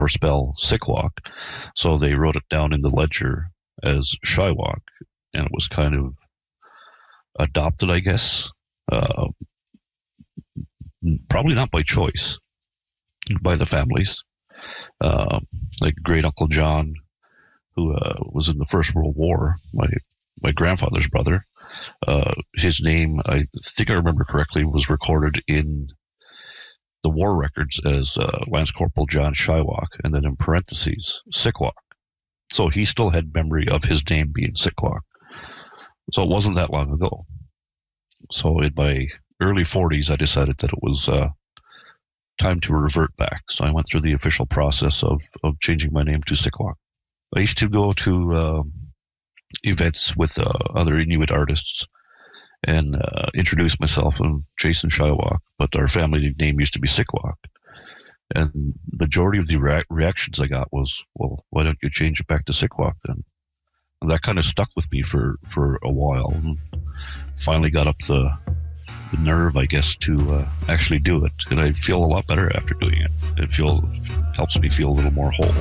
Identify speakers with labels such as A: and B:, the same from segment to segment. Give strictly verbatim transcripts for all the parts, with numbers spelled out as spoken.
A: or spell Sikwak. So they wrote it down in the ledger as Shiwak, and it was kind of adopted, I guess. Uh, probably not by choice, by the families. Uh, like great Uncle John, who uh, was in the First World War, my my grandfather's brother. Uh, his name, I think I remember correctly, was recorded in the war records as uh, Lance Corporal John Shiwak, and then in parentheses, Sikwak. So he still had memory of his name being Sikwak. So it wasn't that long ago. So in my early forties, I decided that it was uh, time to revert back. So I went through the official process of, of changing my name to Sikwak. I used to go to uh, events with uh, other Inuit artists and uh, introduce myself. I'm Jason Shiwak, but our family name used to be Sikwak. And the majority of the rea- reactions I got was, well, why don't you change it back to Sikwak then? And that kind of stuck with me for, for a while. And finally got up the, the nerve, I guess, to uh, actually do it. And I feel a lot better after doing it. It feel, helps me feel a little more whole.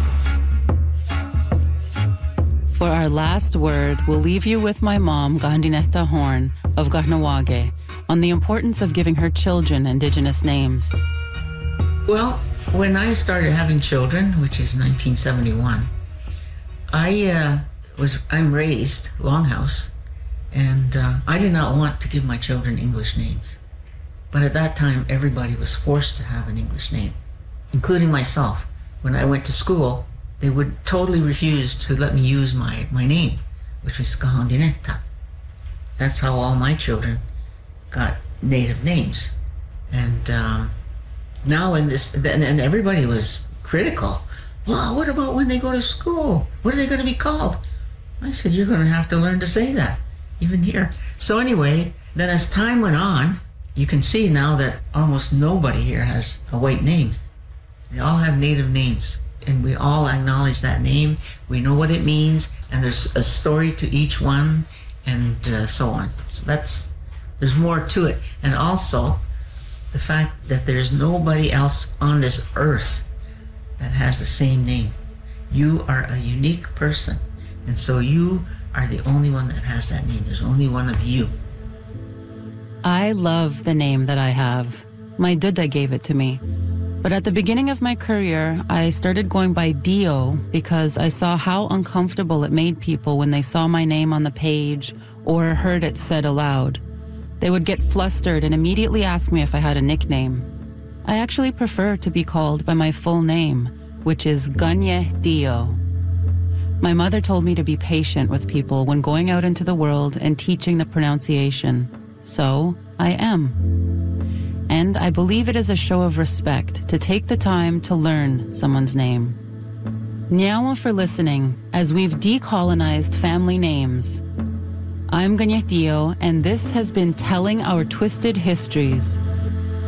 B: For our last word, we'll leave you with my mom, Gandinetta Horn of Kahnawake, on the importance of giving her children Indigenous names.
C: Well, when I started having children, which is nineteen seventy-one, I uh, was I'm raised Longhouse, and uh, I did not want to give my children English names. But at that time, everybody was forced to have an English name, including myself. When I went to school, they would totally refuse to let me use my, my name, which was Kahandineta. That's how all my children got native names. And um, now in this, and, and everybody was critical. Well, what about when they go to school? What are they going to be called? I said, you're going to have to learn to say that, even here. So anyway, then as time went on, you can see now that almost nobody here has a white name. They all have native names. And we all acknowledge that name. We know what it means, and there's a story to each one, and uh, so on. So that's, there's more to it. And also, the fact that there's nobody else on this earth that has the same name. You are a unique person, and so you are the only one that has that name. There's only one of you.
B: I love the name that I have. My Duda gave it to me. But at the beginning of my career, I started going by Dio because I saw how uncomfortable it made people when they saw my name on the page or heard it said aloud. They would get flustered and immediately ask me if I had a nickname. I actually prefer to be called by my full name, which is Ganye Dio. My mother told me to be patient with people when going out into the world and teaching the pronunciation. So I am. And I believe it is a show of respect to take the time to learn someone's name. Nyawa for listening, as we've decolonized family names. I'm Ganyetio, and this has been Telling Our Twisted Histories.